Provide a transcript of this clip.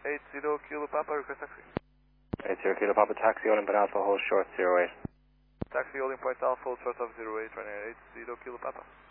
80 Kilo Papa, request taxi. 80 Kilo Papa, taxi holding point Alpha, hold short 08. Taxi holding point Alpha, hold short of 08, running 80 Kilo Papa.